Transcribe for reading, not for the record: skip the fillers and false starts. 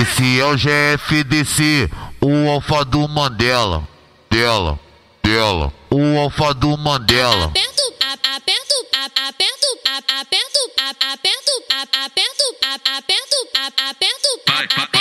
Esse é o GFDC, o alfa do Mandela. O alfa do Mandela. Aperto, aperto, aperto, aperto, aperto, aperto, aperto, aperto, aperto, aperto.